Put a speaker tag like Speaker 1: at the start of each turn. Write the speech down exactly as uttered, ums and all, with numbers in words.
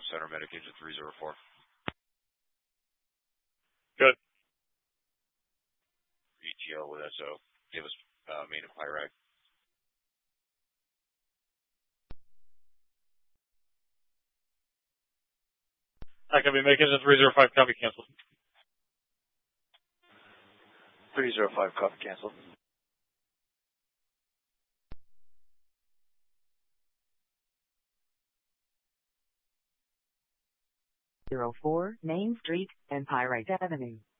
Speaker 1: Center, Medic Engine three zero four.
Speaker 2: Good.
Speaker 1: E T L with S O. Give us uh, main and Pyrac.
Speaker 2: I can be Medic Engine three zero five, copy, cancel.
Speaker 3: three zero five, copy, cancel.
Speaker 4: zero four Main Street, Empire Avenue.